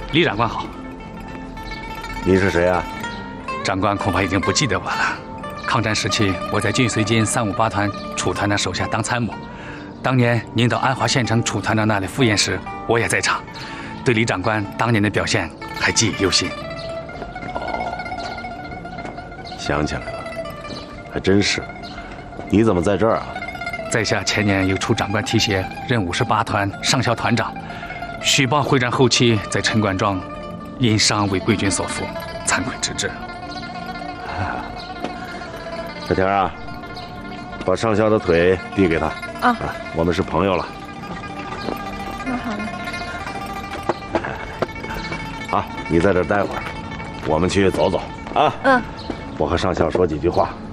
李长官好。 你是谁啊？ 长官恐怕已经不记得我了。抗战时期，我在晋绥军358团楚团长手下当参谋。当年您到安华县城楚团长那里赴宴时，我也在场，对李长官当年的表现还记忆犹新。 哦，想起来了，还真是。你怎么在这儿啊？ 在下前年由楚长官提携，任58团上校团长。许报会战后期在陈官庄因伤为贵军所俘，惭愧之至。 小田啊，把上校的腿递给他。 啊， 我们是朋友了。 那好了。 好，你在这儿待会儿，我们去走走啊。 嗯， 我和上校说几句话。